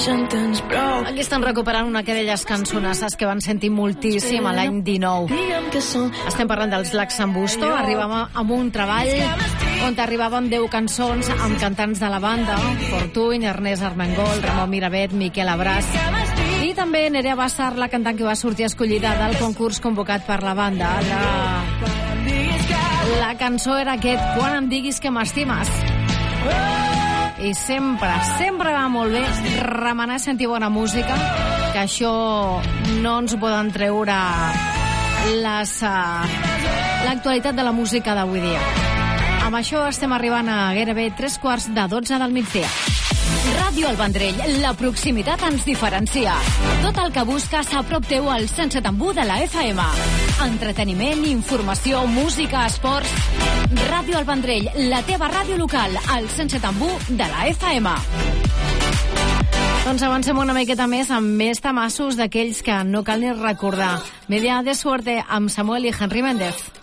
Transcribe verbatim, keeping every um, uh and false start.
Aquí estan recuperant una d'aquelles cançonasses que van sentir moltíssim a l'any dinou. Estem parlant dels Laxambusto. Arribàvem amb un treball on arribàvem deu cançons amb cantants de la banda: Fortuny, Ernest Armengol, Ramon Miravet, Miquel Abràs i també Nerea Bassar, la cantant que va sortir escollida del concurs convocat per la banda. La, la cançó era aquest, Quan em diguis que m'estimes. I sempre, sempre va molt bé remenar i sentir bona música, que això no ens ho poden treure les, uh, l'actualitat de la música d'avui dia. Amb això estem arribant a gairebé tres quarts de dotze del migdia. Ràdio El Vendrell, la proximitat ens diferencia. Tot el que busques a prop teu al cent set coma u de la F M. Entreteniment, informació, música, esports. Ràdio El Vendrell, la teva ràdio local, al cent set coma u de la F M. Doncs avancem una miqueta més amb més tamassos d'aquells que no cal ni recordar. Media de suerte amb Samuel i Henry Méndez.